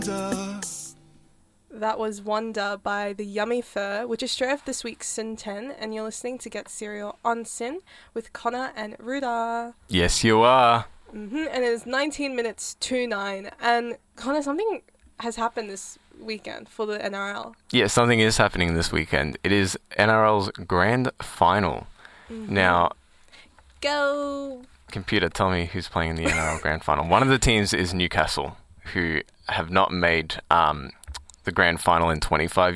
That was Wonder by The Yummy Fur, which is straight off this week's Sin 10, and you're listening to Get Serial on Sin with Connor and Ruda. Yes, you are. And it is 19 minutes to 9. And Connor, something has happened this weekend for the NRL. Yeah, something is happening this weekend. It is NRL's grand final. Now, Go! computer, tell me who's playing in the NRL grand final. One of the teams is Newcastle, who have not made the grand final in 25